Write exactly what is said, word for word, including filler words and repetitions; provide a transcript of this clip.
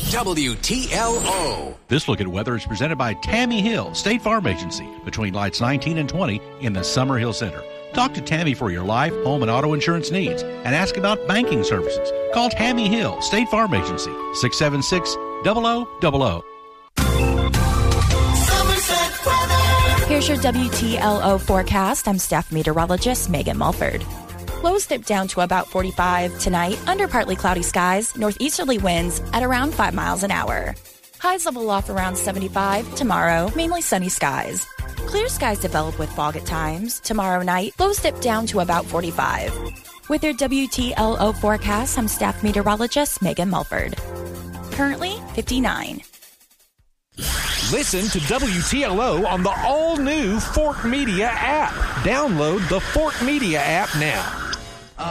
W T L O. This look at weather is presented by Tammy Hill, State Farm Agency, between lights nineteen and twenty in the Summer Hill Center. Talk to Tammy for your life, home, and auto insurance needs and ask about banking services. Call Tammy Hill, State Farm Agency, six seven six, zero zero zero zero. Here's your W T L O forecast. I'm staff meteorologist Megan Mulford. Lows dip down to about forty-five tonight under partly cloudy skies, northeasterly winds at around five miles an hour. Highs level off around seventy-five tomorrow, mainly sunny skies. Clear skies develop with fog at times. Tomorrow night, lows dip down to about forty-five. With your W T L O forecast, I'm staff meteorologist Megan Mulford. Currently fifty-nine. Listen to W T L O on the all-new Fort Media app. Download the Fort Media app now.